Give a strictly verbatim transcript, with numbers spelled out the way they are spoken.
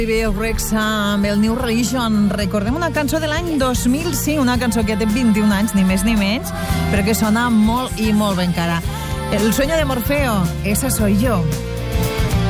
Rex amb el New Religion. Recordem una cançó de l'any dos mil cinc, una cançó que té vint-i-un anys, ni més ni menys, però que sona molt i molt ben cara. El sueño de Morfeo, esa soy yo.